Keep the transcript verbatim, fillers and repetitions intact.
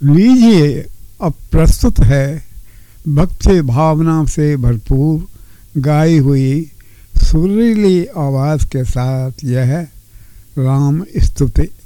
लीजिए, अब प्रस्तुत है भक्ति भावना से भरपूर गाई हुई सुरीली आवाज़ के साथ यह राम स्तुति।